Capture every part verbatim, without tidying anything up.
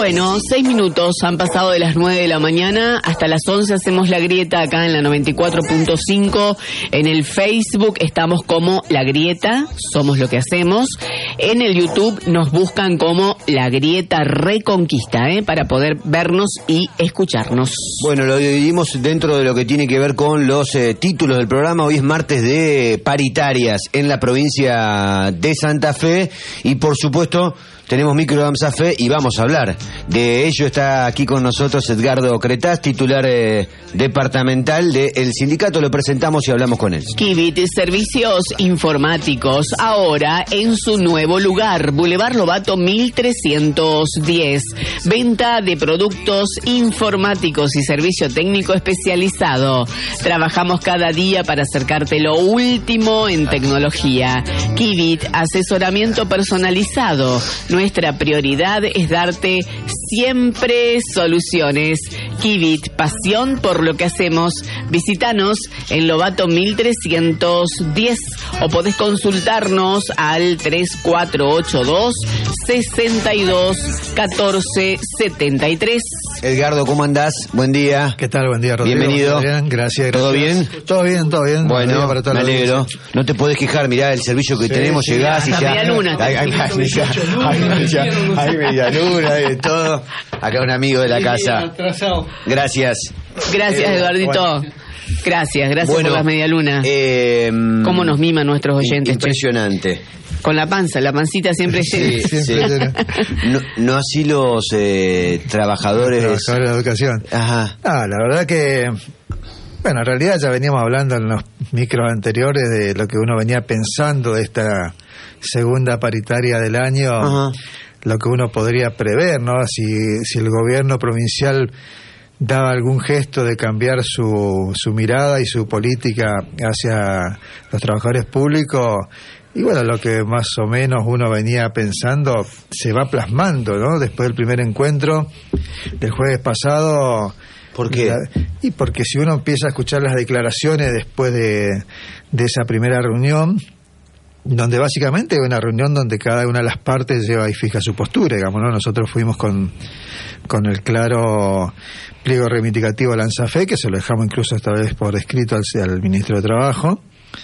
Bueno, seis minutos han pasado de las nueve de la mañana. Hasta las once hacemos La Grieta acá en la noventa y cuatro punto cinco. En el Facebook estamos como La Grieta, somos lo que hacemos. En el YouTube nos buscan como La Grieta Reconquista, ¿eh? Para poder vernos y escucharnos. Bueno, lo dividimos dentro de lo que tiene que ver con los eh, títulos del programa. Hoy es martes de paritarias en la provincia de Santa Fe y por supuesto tenemos micro de AMSAFE y vamos a hablar de ello. Está aquí con nosotros Edgardo Cretaz, titular eh, departamental del sindicato. Lo presentamos y hablamos con él. Kivit, servicios informáticos, ahora en su nuevo lugar, Boulevard Lobato mil trescientos diez. Venta de productos informáticos y servicio técnico especializado. Trabajamos cada día para acercarte lo último en tecnología. Kivit, asesoramiento personalizado. Nuestra prioridad es darte siempre soluciones. Kivit, pasión por lo que hacemos. Visítanos en Lobato mil trescientos diez o podés consultarnos al tres cuatro ocho dos, seis dos, uno cuatro siete tres. Edgardo, ¿cómo andás? Buen día. ¿Qué tal? Buen día, Rodrigo. Bienvenido. Bien, gracias, gracias. ¿Todo bien? Todo bien, todo bien. Bueno, para me alegro. No te podés quejar, mirá el servicio que sí, tenemos, sí, llegás y ya... Media luna. Hay, hay, hay, hay media luna, hay de todo. Acá un amigo de la casa. Gracias. Gracias, eh, Eduardito. Bueno. Gracias, gracias bueno, por las medialunas. Eh, ¿Cómo nos miman nuestros oyentes? Impresionante. Con la panza, la pancita siempre llena. Sí, sí. No, no así los eh, trabajadores... Los trabajadores de la educación. Ajá. Ah, la verdad que... Bueno, en realidad ya veníamos hablando en los micros anteriores de lo que uno venía pensando de esta segunda paritaria del año. Ajá. Lo que uno podría prever, ¿no? Si, si el gobierno provincial daba algún gesto de cambiar su, su mirada y su política hacia los trabajadores públicos. Y bueno, lo que más o menos uno venía pensando se va plasmando, ¿no? Después del primer encuentro del jueves pasado. ¿Por qué? La, y porque si uno empieza a escuchar las declaraciones después de, de esa primera reunión, donde básicamente es una reunión donde cada una de las partes lleva y fija su postura, digamos, ¿no? Nosotros fuimos con, con el claro pliego reivindicativo a la ANSAFE, que se lo dejamos incluso esta vez por escrito al, al ministro de Trabajo.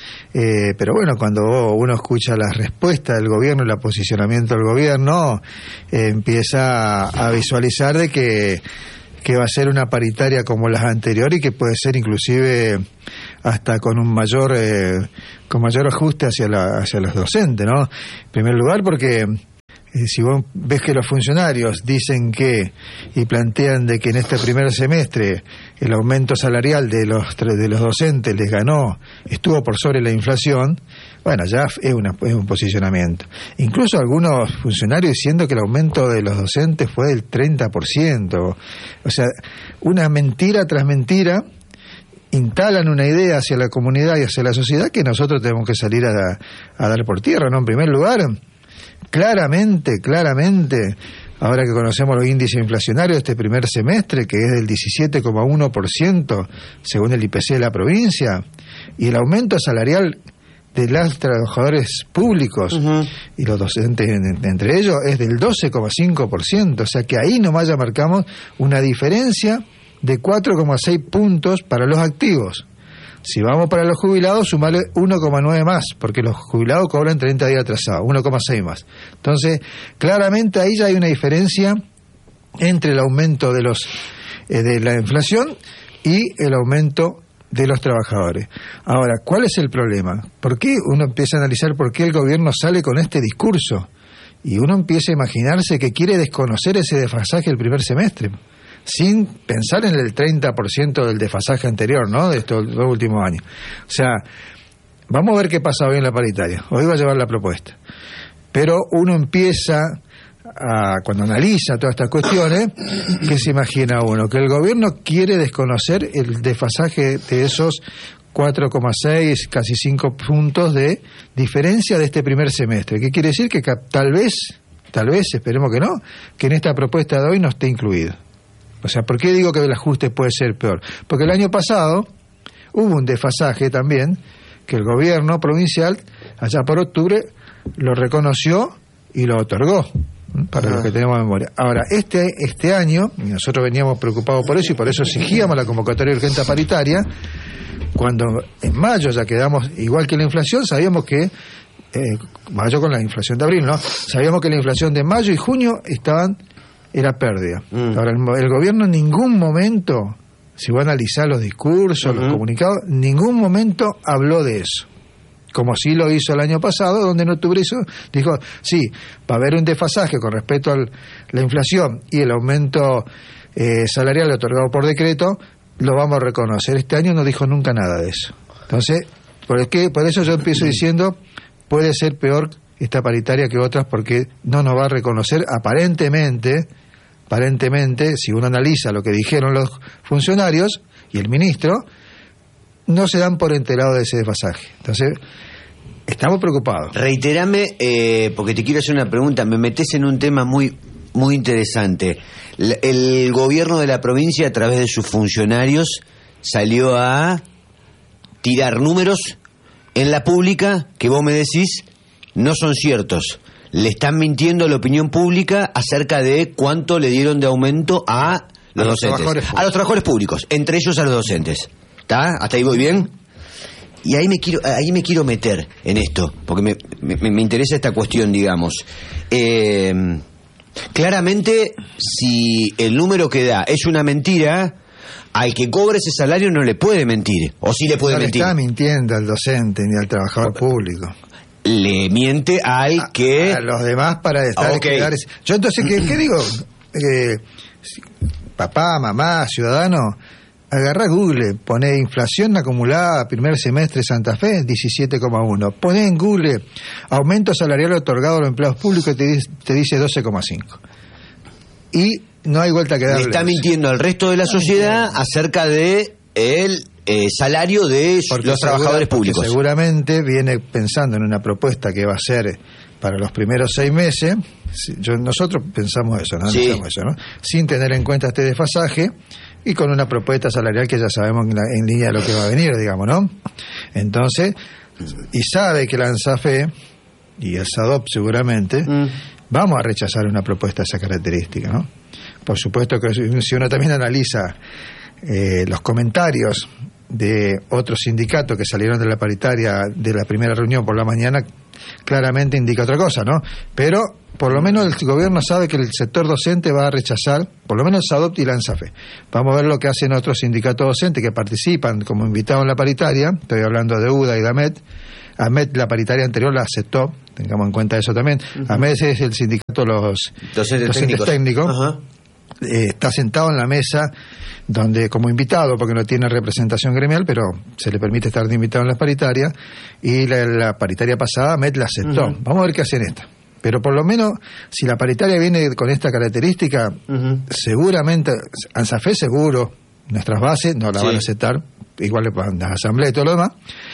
Eh, pero bueno, cuando uno escucha las respuestas del gobierno y el posicionamiento del gobierno, eh, empieza a, a visualizar de que, que va a ser una paritaria como las anteriores y que puede ser inclusive hasta con un mayor eh, con mayor ajuste hacia la, hacia los docentes, ¿no? En primer lugar porque eh, si vos ves que los funcionarios dicen que y plantean de que en este primer semestre el aumento salarial de los de los docentes les ganó, estuvo por sobre la inflación, bueno, ya es, una, es un posicionamiento. Incluso algunos funcionarios diciendo que el aumento de los docentes fue del treinta por ciento. O sea, una mentira tras mentira. Instalan una idea hacia la comunidad y hacia la sociedad que nosotros tenemos que salir a, a dar por tierra, ¿no? En primer lugar, claramente, claramente, ahora que conocemos los índices inflacionarios de este primer semestre, que es del diecisiete coma uno por ciento según el I P C de la provincia, y el aumento salarial de los trabajadores públicos uh-huh. y los docentes entre ellos es del doce coma cinco por ciento, o sea que ahí nomás ya marcamos una diferencia de cuatro coma seis puntos para los activos. Si vamos para los jubilados, sumarle uno coma nueve más, porque los jubilados cobran treinta días atrasados, uno coma seis más. Entonces, claramente ahí ya hay una diferencia entre el aumento de los eh, de la inflación y el aumento de los trabajadores. Ahora, ¿cuál es el problema? ¿Por qué uno empieza a analizar por qué el gobierno sale con este discurso? Y uno empieza a imaginarse que quiere desconocer ese desfasaje del primer semestre, sin pensar en el treinta por ciento del desfasaje anterior, ¿no? De estos dos últimos años. O sea, vamos a ver qué pasa hoy en la paritaria. Hoy va a llevar la propuesta. Pero uno empieza a, cuando analiza todas estas cuestiones, ¿qué se imagina uno? Que el gobierno quiere desconocer el desfasaje de esos cuatro coma seis, casi cinco puntos de diferencia de este primer semestre. ¿Qué quiere decir? Que tal vez, tal vez, esperemos que no, que en esta propuesta de hoy no esté incluido. O sea, ¿por qué digo que el ajuste puede ser peor? Porque el año pasado hubo un desfasaje también que el gobierno provincial, allá por octubre, lo reconoció y lo otorgó. para los que tenemos memoria. Ahora, este este año, y nosotros veníamos preocupados por eso, y por eso exigíamos la convocatoria urgente paritaria, cuando en mayo ya quedamos igual que la inflación, sabíamos que, eh, mayo con la inflación de abril, ¿no? Sabíamos que la inflación de mayo y junio estaban, era pérdida. Mm. Ahora, el, el gobierno en ningún momento, si va a analizar los discursos, uh-huh. los comunicados, en ningún momento habló de eso. Como sí lo hizo el año pasado, donde en octubre hizo, dijo, sí, va a haber un desfasaje con respecto a la inflación y el aumento eh, salarial otorgado por decreto, lo vamos a reconocer. Este año no dijo nunca nada de eso. Entonces, por, el que, por eso yo empiezo diciendo, puede ser peor esta paritaria que otras, porque no nos va a reconocer aparentemente, aparentemente, si uno analiza lo que dijeron los funcionarios y el ministro, no se dan por enterado de ese desfasaje. Entonces, estamos preocupados. Reiterame, eh, porque te quiero hacer una pregunta. Me metes en un tema muy muy interesante. El, el gobierno de la provincia, a través de sus funcionarios, salió a tirar números en la pública que vos me decís no son ciertos. Le están mintiendo a la opinión pública acerca de cuánto le dieron de aumento a los, a los docentes. A los trabajadores públicos, entre ellos a los docentes. ¿Está? ¿Hasta ahí voy bien? Y ahí me quiero ahí me quiero meter en esto, porque me, me, me interesa esta cuestión, digamos. Eh, claramente, si el número que da es una mentira, al que cobre ese salario no le puede mentir. ¿O sí le puede no mentir? No le está mintiendo al docente ni al trabajador público. Le miente al a, que... A los demás para estar... Okay. Ese... Yo entonces, ¿qué, qué digo? Eh, papá, mamá, ciudadano... Agarrá Google, poné inflación acumulada primer semestre Santa Fe, diecisiete coma uno. Poné en Google aumento salarial otorgado a los empleados públicos y te dice, te dice doce coma cinco. Y no hay vuelta que darle. Le está mintiendo al resto de la sociedad acerca de el eh, salario de porque los trabajadores segura, públicos. Seguramente viene pensando en una propuesta que va a ser para los primeros seis meses. Yo, nosotros pensamos eso, ¿no? Sí. Pensamos eso, ¿no? Sin tener en cuenta este desfasaje. Y con una propuesta salarial que ya sabemos en, la, en línea de lo que va a venir, digamos, ¿no? Entonces, y sabe que la ANSAFE y el SADOP seguramente mm. vamos a rechazar una propuesta de esa característica, ¿no? Por supuesto que si uno también analiza eh, los comentarios de otros sindicatos que salieron de la paritaria de la primera reunión por la mañana, claramente indica otra cosa, ¿no? Pero por lo menos el gobierno sabe que el sector docente va a rechazar, por lo menos el SADOP y la ANSAFE. Vamos a ver lo que hacen otros sindicatos docentes que participan como invitados en la paritaria. Estoy hablando de U D A y de AMET. AMET, la paritaria anterior, la aceptó, tengamos en cuenta eso también. Uh-huh. AMET es el sindicato de los docentes, docentes técnicos. técnicos. Uh-huh. Eh, está sentado en la mesa donde como invitado, porque no tiene representación gremial, pero se le permite estar de invitado en las paritarias, y la, la paritaria pasada AMET la aceptó. Uh-huh. Vamos a ver qué hacen esta. Pero por lo menos, si la paritaria viene con esta característica, uh-huh. seguramente, ANSAFE seguro, nuestras bases no la sí. van a aceptar, igual le van a la asamblea y todo lo demás,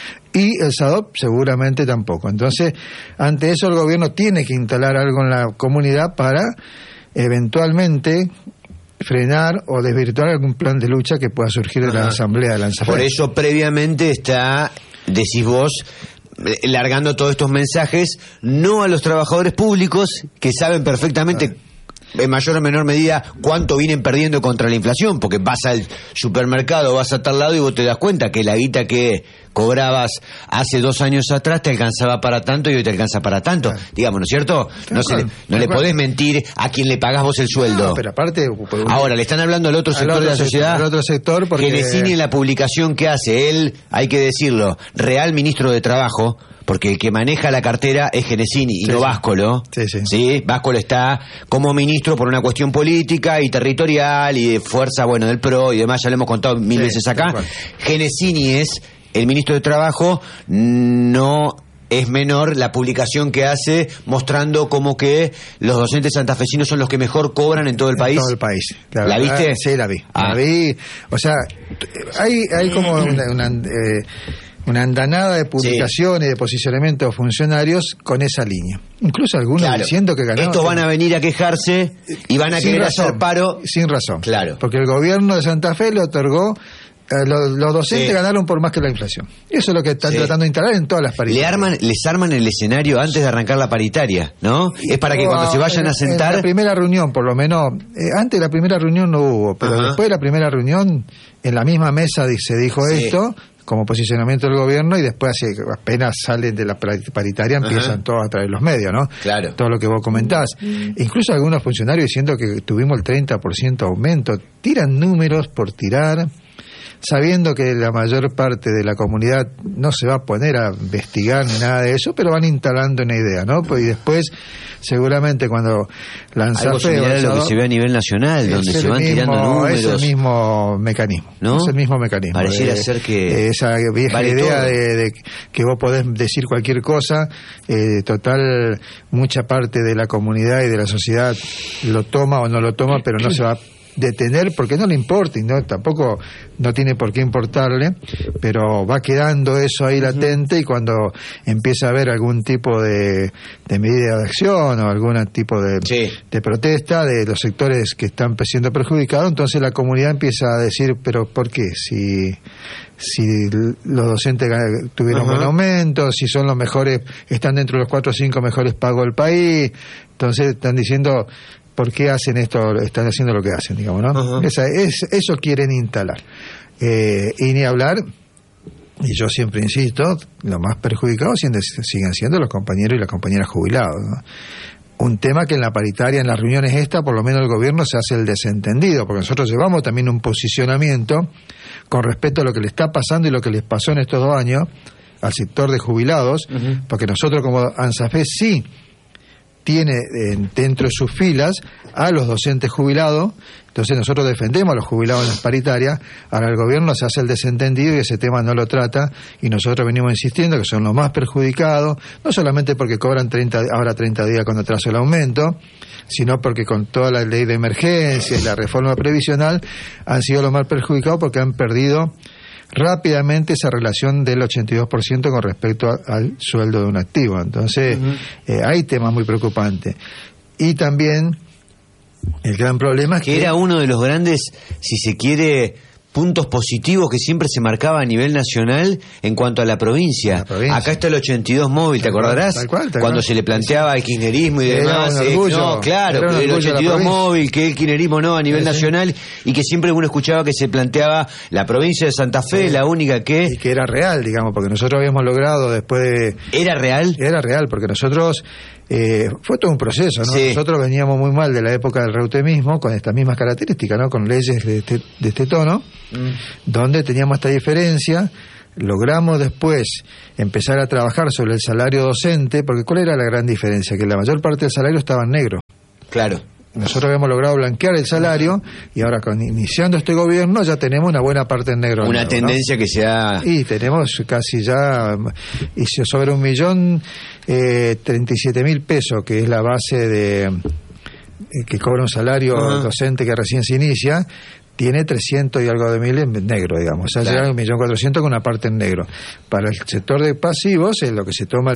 y el SADOP seguramente tampoco. Entonces, ante eso el gobierno tiene que instalar algo en la comunidad para eventualmente frenar o desvirtuar algún plan de lucha que pueda surgir de la Ajá. asamblea de la ANSAFE. Por eso previamente está, decís vos, largando todos estos mensajes, no a los trabajadores públicos que saben perfectamente en mayor o menor medida cuánto vienen perdiendo contra la inflación, porque vas al supermercado, vas a tal lado y vos te das cuenta que la guita que cobrabas hace dos años atrás te alcanzaba para tanto y hoy te alcanza para tanto, claro. digamos, ¿no es cierto? No, se le, no le podés mentir a quien le pagás vos el sueldo. No, pero aparte... Ahora, le están hablando al otro sector al otro de la sociedad, sector, al otro sector porque... Genesini, en la publicación que hace, él, hay que decirlo, real ministro de Trabajo, porque el que maneja la cartera es Genesini y sí, no Báscolo. Sí, sí. ¿sí? Báscolo está como ministro por una cuestión política y territorial y de fuerza, bueno, del P R O y demás, ya lo hemos contado mil sí, veces acá. Genesini es el ministro de Trabajo, no es menor la publicación que hace mostrando como que los docentes santafesinos son los que mejor cobran en todo el país. En todo el país. La, ¿La viste? Sí, la vi. Ah. La vi. O sea, hay, hay como una... una eh, una andanada de publicaciones, sí. de posicionamiento de funcionarios con esa línea. Incluso algunos claro. diciendo que ganaron. Estos van a venir a quejarse y van a querer razón, hacer paro. Sin razón. Claro. Porque el gobierno de Santa Fe le otorgó Los, los docentes sí. ganaron por más que la inflación. Eso es lo que están sí. tratando de instalar en todas las paritarias. Le arman, les arman el escenario antes de arrancar la paritaria, ¿no? Es para que oh, cuando se vayan en, a sentar... En la primera reunión, por lo menos, eh, antes de la primera reunión no hubo, pero Ajá. después de la primera reunión, en la misma mesa se dijo sí. esto, como posicionamiento del gobierno, y después apenas salen de la paritaria empiezan Ajá. todos a traer los medios, ¿no? Claro. Todo lo que vos comentás. Uh-huh. Incluso algunos funcionarios diciendo que tuvimos el treinta por ciento aumento, tiran números por tirar, sabiendo que la mayor parte de la comunidad no se va a poner a investigar ni nada de eso, pero van instalando una idea, ¿no? Pues, y después, seguramente cuando lanza algo similar a lo que se ve a nivel nacional, donde se van mismo, tirando números. Es el mismo mecanismo, ¿no? Es el mismo mecanismo. Pareciera de, ser que... Esa vieja vale idea de, de que vos podés decir cualquier cosa, eh, total, mucha parte de la comunidad y de la sociedad lo toma o no lo toma, pero no se va a detener porque no le importa y no tampoco no tiene por qué importarle, pero va quedando eso ahí latente, y cuando empieza a haber algún tipo de, de medida de acción o algún tipo de, sí. de protesta de los sectores que están siendo perjudicados, entonces la comunidad empieza a decir, pero ¿por qué? Si si los docentes tuvieron Ajá. buen aumento, si son los mejores, están dentro de los cuatro o cinco mejores pagos del país, entonces están diciendo ¿por qué hacen esto? Están haciendo lo que hacen, digamos, ¿no? Uh-huh. Esa, es, eso quieren instalar. Eh, y ni hablar, y yo siempre insisto, los más perjudicados siguen, siguen siendo los compañeros y las compañeras jubilados, ¿no? Un tema que en la paritaria, en las reuniones esta, por lo menos el gobierno se hace el desentendido, porque nosotros llevamos también un posicionamiento con respecto a lo que le está pasando y lo que les pasó en estos dos años al sector de jubilados, uh-huh. porque nosotros como ANSAFE sí tiene eh, dentro de sus filas a los docentes jubilados, entonces nosotros defendemos a los jubilados en las paritarias, ahora el gobierno se hace el desentendido y ese tema no lo trata, y nosotros venimos insistiendo que son los más perjudicados, no solamente porque cobran treinta, ahora treinta días con atraso el aumento, sino porque con toda la ley de emergencia y la reforma previsional han sido los más perjudicados porque han perdido rápidamente esa relación del ochenta y dos por ciento con respecto a, al sueldo de un activo. Entonces, uh-huh. eh, hay temas muy preocupantes. Y también el gran problema es que... que era uno de los grandes, si se quiere, puntos positivos que siempre se marcaba a nivel nacional en cuanto a la provincia. La provincia. Acá está el ochenta y dos móvil, ¿te acordarás? Tal cual, tal Cuando cual. Se le planteaba el kirchnerismo y demás. Era un orgullo, no, claro, era un el ochenta y dos móvil, que el kirchnerismo no a nivel sí, nacional, y que siempre uno escuchaba que se planteaba la provincia de Santa Fe, sí. la única que... Y que era real, digamos, porque nosotros habíamos logrado después de... ¿Era real? Era real, porque nosotros... Eh, fue todo un proceso, ¿no? Sí. Nosotros veníamos muy mal de la época del reutemismo, con estas mismas características, ¿no? Con leyes de este, de este tono, mm. donde teníamos esta diferencia. Logramos después empezar a trabajar sobre el salario docente, porque ¿cuál era la gran diferencia? Que la mayor parte del salario estaba en negro. Claro. Nosotros habíamos logrado blanquear el salario y ahora, con, iniciando este gobierno, ya tenemos una buena parte en negro. Una negro, tendencia ¿no? que se ha... Y tenemos casi ya, y sobre un millón, eh, treinta y siete mil pesos, que es la base de eh, que cobra un salario uh-huh. docente que recién se inicia, tiene trescientos y algo de mil en negro, digamos. O sea, claro. llega a un millón cuatrocientos con una parte en negro. Para el sector de pasivos, es lo que se toma